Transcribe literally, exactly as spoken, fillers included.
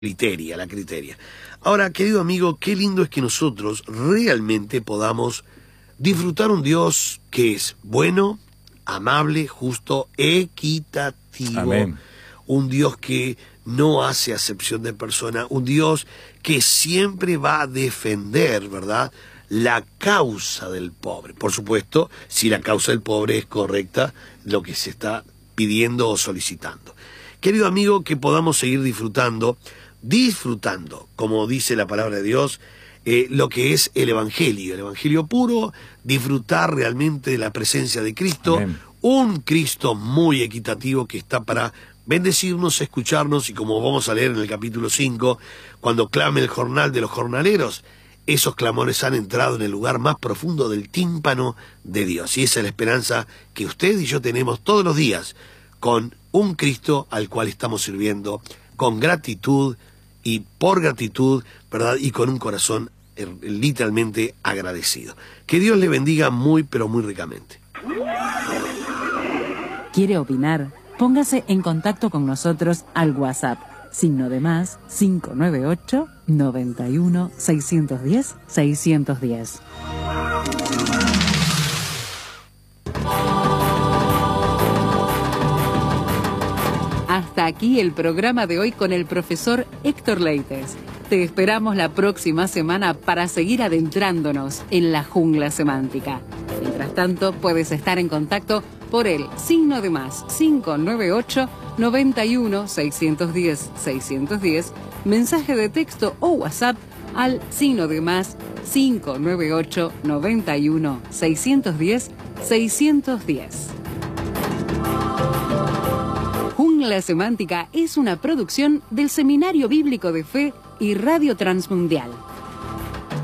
criteria, la criteria. Ahora, querido amigo, qué lindo es que nosotros realmente podamos disfrutar un Dios que es bueno, amable, justo, equitativo. Amén. Un Dios que no hace acepción de persona, un Dios que siempre va a defender, ¿verdad?, la causa del pobre. Por supuesto, si la causa del pobre es correcta, lo que se está pidiendo o solicitando. Querido amigo, que podamos seguir disfrutando, disfrutando, como dice la palabra de Dios, eh, lo que es el Evangelio, el Evangelio puro, disfrutar realmente de la presencia de Cristo, Amén. Un Cristo muy equitativo que está para bendecirnos, escucharnos, y como vamos a leer en el capítulo cinco, cuando clame el jornal de los jornaleros, esos clamores han entrado en el lugar más profundo del tímpano de Dios. Y esa es la esperanza que usted y yo tenemos todos los días, con un Cristo al cual estamos sirviendo, con gratitud y por gratitud, ¿verdad?, y con un corazón eh, literalmente agradecido. Que Dios le bendiga muy, pero muy ricamente. ¿Quiere opinar? Póngase en contacto con nosotros al WhatsApp, signo de más cinco nueve ocho, noventa y uno, seiscientos diez, seiscientos diez. Hasta aquí el programa de hoy con el profesor Héctor Leites. Te esperamos la próxima semana para seguir adentrándonos en la jungla semántica. Mientras tanto, puedes estar en contacto por el signo de más cinco nueve ocho, noventa y uno, seiscientos diez, seiscientos diez, mensaje de texto o WhatsApp al signo de más cinco nueve ocho, noventa y uno, seiscientos diez, seiscientos diez. Jungla Semántica es una producción del Seminario Bíblico de Fe y Radio Transmundial.